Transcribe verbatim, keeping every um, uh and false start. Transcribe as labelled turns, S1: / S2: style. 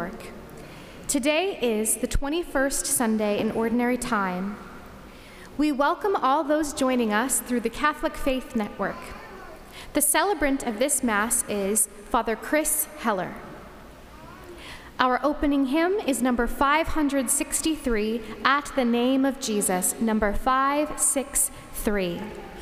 S1: York. Today is the twenty-first Sunday in Ordinary Time. We welcome all those joining us through the Catholic Faith Network. The celebrant of this Mass is Father Chris Heller. Our opening hymn is number five hundred sixty-three, At the Name of Jesus, number five six three.